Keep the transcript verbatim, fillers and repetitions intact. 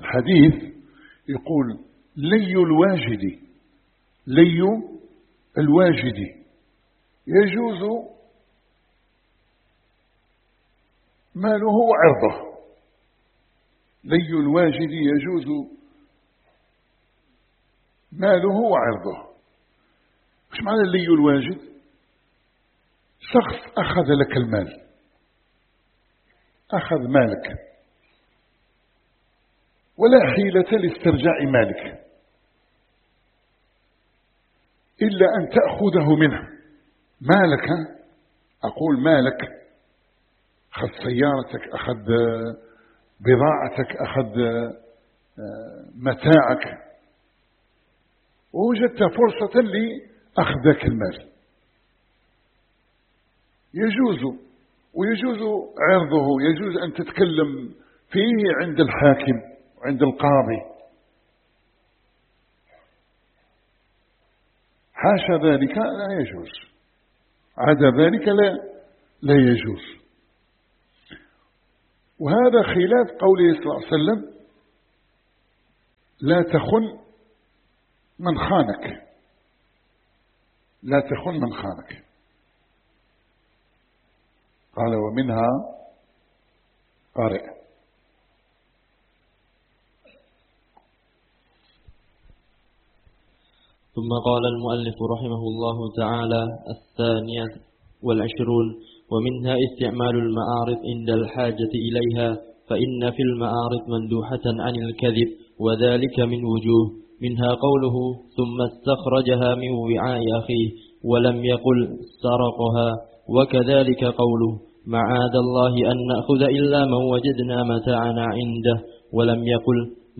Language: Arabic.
الحديث يقول لي الواجد، لي الواجد يجوز ماله وعرضه. لي الواجد يجوز ماله وعرضه. ايش معنى لي الواجد؟ شخص أخذ لك المال، أخذ مالك ولا حيلة لاسترجاع مالك إلا أن تأخذه منه. مالك، أقول مالك، أخذ سيارتك، أخذ بضاعتك، أخذ متاعك، ووجدت فرصة لأخذك المال، يجوز ويجوز عرضه، يجوز أن تتكلم فيه عند الحاكم وعند القاضي. حاشا ذلك لا يجوز، عدا ذلك لا لا يجوز. وهذا خلاف قوله صلى الله عليه وسلم لا تخن من خانك، لا تخن من خانك. قال ومنها قارئ. ثم قال المؤلف رحمه الله تعالى: الثانية والعشرون: ومنها استعمال المعارض عند الحاجة إليها، فإن في المعارض مندوحة عن الكذب، وذلك من وجوه، منها قوله: ثم استخرجها من وعاء أخيه، ولم يقل سرقها. وكذلك قوله: معاذ الله أن نأخذ إلا من وجدنا متاعنا عنده، ولم يقل